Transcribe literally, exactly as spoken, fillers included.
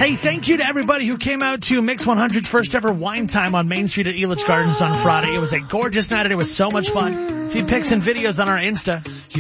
Hey, thank you to everybody who came out to Mix one hundred's first ever wine time on Main Street at Elitch Gardens on Friday. It was a gorgeous night and it was so much fun. See pics and videos on our Insta.